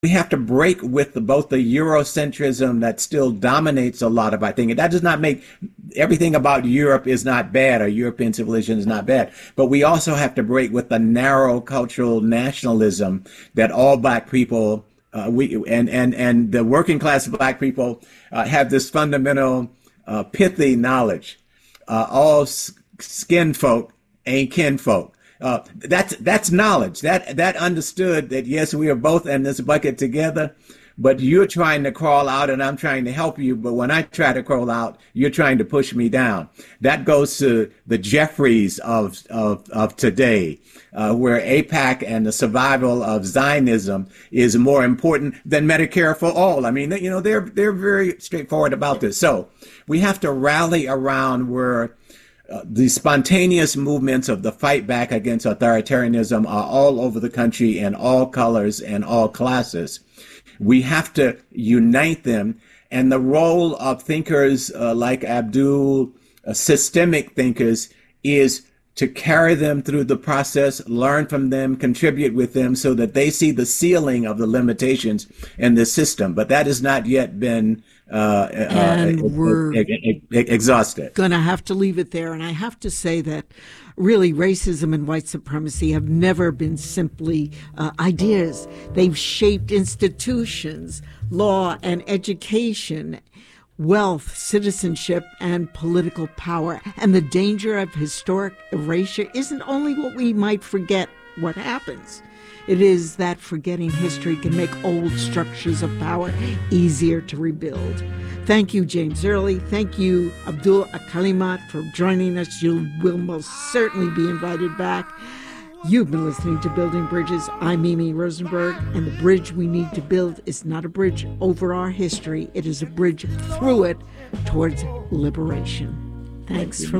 we have to break with both the Eurocentrism that still dominates a lot of our thinking. That does not make everything about Europe is not bad or European civilization is not bad, but we also have to break with the narrow cultural nationalism that all black people, and the working class black people have this fundamental pithy knowledge. All skin folk ain't kinfolk. That's knowledge. That understood that yes, we are both in this bucket together, but you're trying to crawl out and I'm trying to help you. But when I try to crawl out, you're trying to push me down. That goes to the Jeffries of today, where AIPAC and the survival of Zionism is more important than Medicare for all. I mean, they're very straightforward about this. So we have to rally around where the spontaneous movements of the fight back against authoritarianism are all over the country in all colors and all classes. We have to unite them. And the role of thinkers like Abdul, systemic thinkers, is to carry them through the process, learn from them, contribute with them so that they see the ceiling of the limitations in the system. But that has not yet been we're exhausted. Going to have to leave it there. And I have to say that really racism and white supremacy have never been simply ideas. They've shaped institutions, law and education, wealth, citizenship, and political power. And the danger of historic erasure isn't only what we might forget what happens. It is that forgetting history can make old structures of power easier to rebuild. Thank you, James Early. Thank you, Abdul Kalimat, for joining us. You will most certainly be invited back. You've been listening to Building Bridges. I'm Mimi Rosenberg, and the bridge we need to build is not a bridge over our history. It is a bridge through it towards liberation. Thanks for